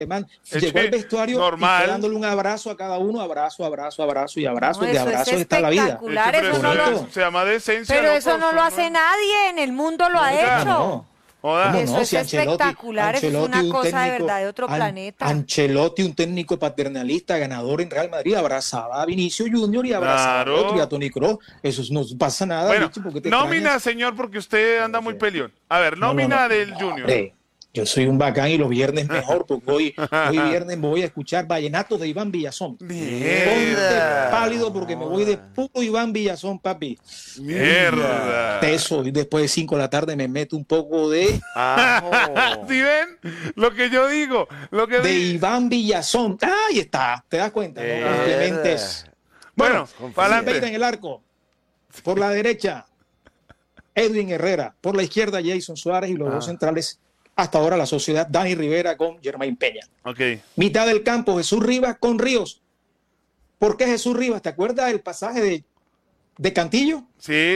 Alemán Es llegó que al vestuario normal. y fue dándole un abrazo a cada uno, abrazo y abrazo, No, de eso es abrazos está la vida. espectacular. Pero Eso no lo- se llama decencia. Pero loco, eso no lo hace nadie, en el mundo lo ha Oiga, hecho. No. Joda. ¿Cómo Eso no? es Si espectacular, eso es una un cosa de verdad de otro planeta. Ancelotti, un técnico paternalista, ganador en Real Madrid, abrazaba a Vinicio Junior y abrazaba Claro. a otro y a Toni Kroos. Eso no pasa nada. Bueno, bicho, ¿por qué te nómina, extrañas? señor, porque usted anda muy peleón. A ver, nómina del Junior. Hombre, yo soy un bacán y los viernes mejor, porque hoy viernes me voy a escuchar vallenato de Iván Villazón. Ponte Mierda. pálido porque me voy de puro Iván Villazón, papi. Mierda. Eso, y después de 5 de la tarde me meto un poco de ¿Sí ven? Lo que yo digo. Lo que digo. Iván Villazón. Ahí está, ¿te das cuenta? No complementes. Bueno, para Silveira en adelante. el arco. Por la derecha, Edwin Herrera. Por la izquierda, Jason Suárez. Y los dos centrales, hasta ahora la sociedad, Dani Rivera con Germain Peña. Ok. Mitad del campo, Jesús Rivas con Ríos. ¿Por qué Jesús Rivas? ¿Te acuerdas del pasaje de Cantillo? Sí.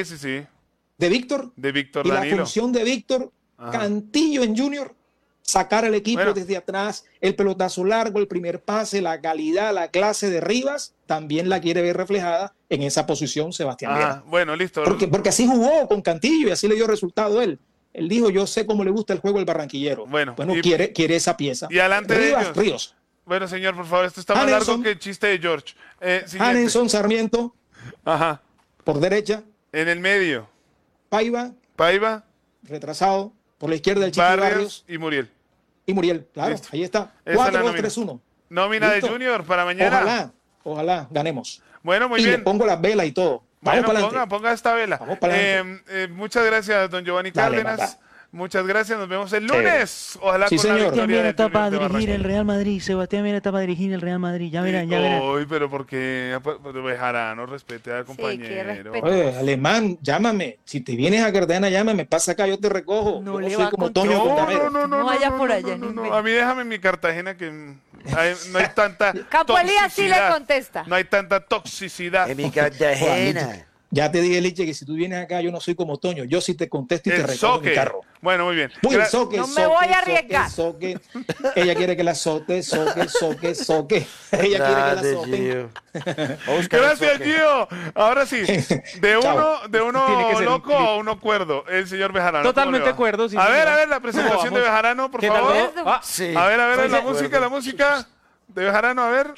De Víctor. De Víctor Y la Danilo. función de Víctor Ajá. Cantillo en Junior, sacar al equipo Bueno. desde atrás, el pelotazo largo, el primer pase, la calidad, la clase de Rivas, también la quiere ver reflejada en esa posición Sebastián Viera. Bueno, listo. Porque así jugó con Cantillo y así le dio resultado él. Él dijo, yo sé cómo le gusta el juego el barranquillero. Bueno, quiere esa pieza. y adelante de Rivas, ellos. Ríos. Bueno, señor, por favor, esto está más Hanenson. largo que el chiste de George. Siguiente. Hanenson, Sarmiento, Ajá. por derecha, En el medio, Paiva, Paiva, retrasado, por la izquierda el Chiqui Barrios Barrios y Muriel. y Muriel. Claro, Listo. ahí está. Esa es la 4-2-3-1. Nómina de Listo. Junior para mañana. Ojalá ganemos. Bueno, muy y le bien. pongo las velas y todo. Vamos Bueno, para adelante. ponga esta vela. Vamos para adelante. Muchas gracias, don Giovanni Dale, Cárdenas. papá. Muchas gracias, nos vemos el Chévere. lunes. Ojalá Sí, con la señor. victoria Sebastián Viera del está Junior para de dirigir Barranquilla. el Real Madrid. Sebastián Viera está para dirigir el Real Madrid. Ya verán, ya verán. Uy, pero porque Bejarano respete al que compañero. respete. Oye, Alemán, llámame. Si te vienes a Cartagena, llámame. Pasa acá, yo te recojo. No Yo le soy va como con Toño todo. Condamero. No vaya por allá, no, no no. invente. A mí déjame en mi Cartagena que no hay tanta Campo Elías sí le toxicidad. contesta. No hay tanta toxicidad. En mi Cartagena. Ya te dije, Liche, que si tú vienes acá, yo no soy como Toño. Yo sí te contesto y te El recojo en mi soque. carro. Bueno, muy bien. Uy, Gra- soque, No me soque, voy a soque, arriesgar. soque. Ella quiere que la soque. Ella quiere que la Grande, soque. Gio. Oscar Gracias, Soque. Gio. Ahora sí, de Chao. uno Tiene que ser loco un- a uno cuerdo. El señor Bejarano. Totalmente ¿cómo le va? de acuerdo, sí, A ver, señor. la presentación ¿Cómo de vamos? Bejarano, por ¿Qué tal, favor. bro? Ah, Sí. A ver, Estoy de la acuerdo. música de Bejarano, a ver.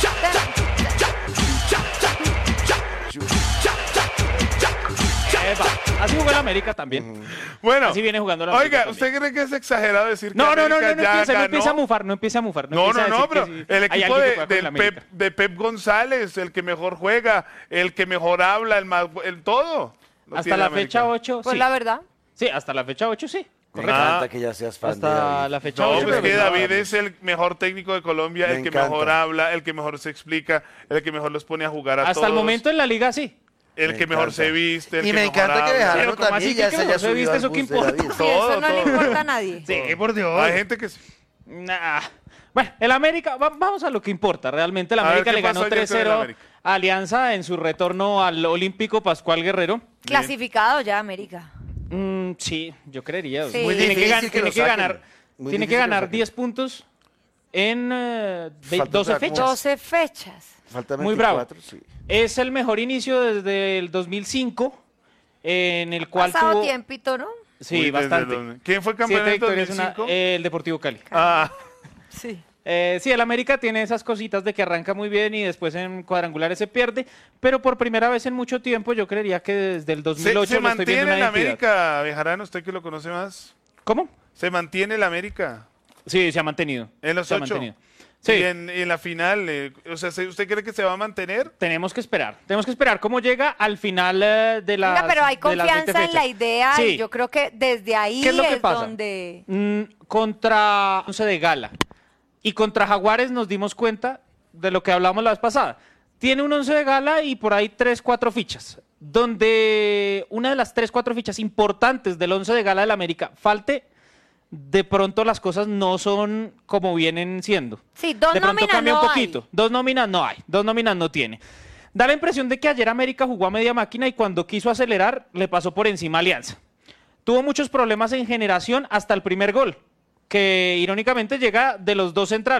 Epa, así jugó el América también. Bueno, Así viene jugando la oiga, América ¿usted cree que es exagerado decir que No, no, América ya empiece, no ganó? empiece a mufar, no empiece a mufar. No, empiece a decir pero que sí, el hay equipo alguien que juega con el de América. Pep González, el que mejor juega, el que mejor habla, el todo. lo Hasta tiene la América. fecha 8, Pues sí. la verdad. Sí, hasta la fecha 8, sí. Me Correcto. encanta que ya seas fan de Hasta David. la fecha No, 8. pues pero que no, David David. es el mejor técnico de Colombia, Me el que encanta. mejor habla, el que mejor se explica, el que mejor los pone a jugar a Hasta todos. el momento en la liga, sí. El Me que mejor encanta. se viste, el Y que me mejor encanta que habla. Bejarano Pero, ¿cómo también así ya que se haya no se subido viste? al ¿Eso bus qué de importa? David. Sí, eso no le todo. importa a nadie. Sí, por Dios. Hay gente que sí. Nah. Bueno, el América, vamos a lo que importa. Realmente el A ver, América ¿qué le ganó pasó ayer con el 3-0 América? a Alianza en su retorno al Olímpico Pascual Guerrero. Clasificado ya América. Sí, yo creería. Sí. Muy Tiene que, difícil que tiene lo que saquen. ganar, Muy tiene que difícil que lo ganar saquen. 10 puntos en Falta 12 otra fechas. cosa. 12 fechas. Falta Muy bravo. 24, sí. Es el mejor inicio desde el 2005, en el cual Pasado tuvo... tiempito, ¿no? Sí, Uy, desde bastante. ¿Quién fue el campeón 7 en victorias, 2005? el Deportivo Cali. Ah, Sí. Sí, el América tiene esas cositas de que arranca muy bien y después en cuadrangulares se pierde, pero por primera vez en mucho tiempo yo creería que desde el 2008 se le estoy viendo mantiene una el identidad. América, Bejarano, usted que lo conoce más. ¿Cómo? Se mantiene el América Sí, se ha mantenido. en los Se ha 8. mantenido. Sí. Y en la final, o sea, ¿usted cree que se va a mantener? Tenemos que esperar cómo llega al final de la. Venga, pero hay de las 20 confianza en la fechas. idea Sí. y yo creo que desde ahí ¿Qué es lo que es pasa? donde... Contra Once de Gala y contra Jaguares nos dimos cuenta de lo que hablamos la vez pasada. Tiene un Once de Gala y por ahí 3, 4 fichas, donde una de las 3, 4 fichas importantes del Once de Gala del América falte, de pronto las cosas no son como vienen siendo. Sí, dos De pronto nóminas cambia no un hay. poquito. Dos nóminas no hay, dos nóminas no tiene. Da la impresión de que ayer América jugó a media máquina y cuando quiso acelerar le pasó por encima a Alianza. Tuvo muchos problemas en generación hasta el primer gol, que irónicamente llega de los dos centrales.